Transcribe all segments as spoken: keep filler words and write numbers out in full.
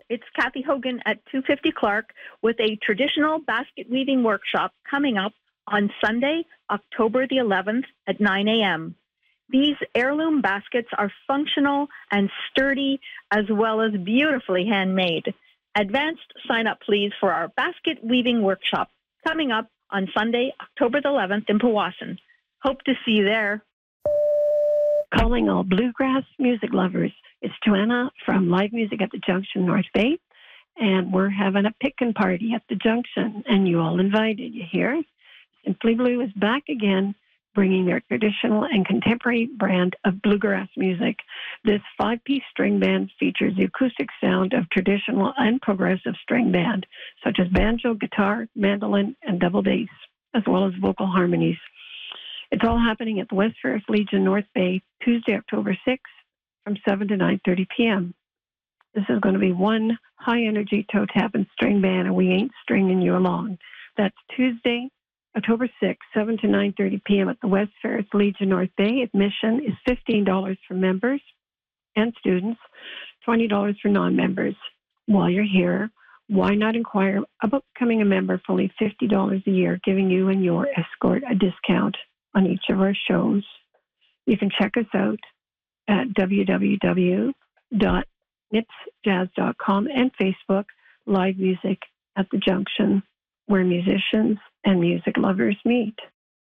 it's Kathy Hogan at two fifty Clark with a traditional basket weaving workshop coming up on Sunday, October the eleventh at nine a.m. These heirloom baskets are functional and sturdy as well as beautifully handmade. Advanced sign up, please, for our basket weaving workshop coming up on Sunday, October the eleventh in Powassan. Hope to see you there. Calling all bluegrass music lovers. It's Joanna from Live Music at the Junction, North Bay, and we're having a pickin' party at the Junction, and you all invited. You hear? Simply Blue is back again, bringing their traditional and contemporary brand of bluegrass music. This five-piece string band features the acoustic sound of traditional and progressive string band, such as banjo, guitar, mandolin, and double bass, as well as vocal harmonies. It's all happening at the West Ferris Legion, North Bay, Tuesday, October sixth, from seven to nine thirty p.m. This is going to be one high-energy toe-tapping string band, and we ain't stringing you along. That's Tuesday, October sixth, seven to nine thirty p.m. at the West Ferris Legion, North Bay. Admission is fifteen dollars for members and students, twenty dollars for non-members. While you're here, why not inquire about becoming a member for only fifty dollars a year, giving you and your escort a discount on each of our shows? You can check us out at w w w dot nips jazz dot com and Facebook, Live Music at the Junction, where musicians and music lovers meet.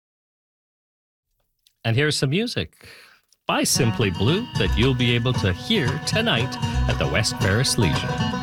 And here's some music by Simply Blue that you'll be able to hear tonight at the West Ferris Legion.